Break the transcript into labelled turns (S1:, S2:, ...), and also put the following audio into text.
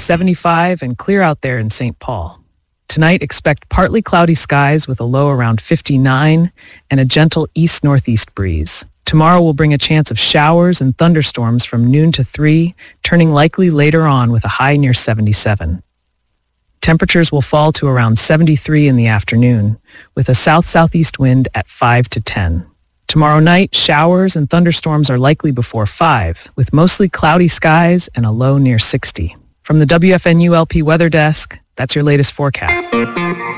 S1: 75 and clear out there in St. Paul. Tonight, expect partly cloudy skies with a low around 59 and a gentle east-northeast breeze. Tomorrow will bring a chance of showers and thunderstorms from noon to 3, turning likely later on with a high near 77. Temperatures will fall to around 73 in the afternoon, with a south-southeast wind at 5 to 10. Tomorrow night, showers and thunderstorms are likely before 5, with mostly cloudy skies and a low near 60. From the WFNU LP Weather Desk, that's your latest forecast.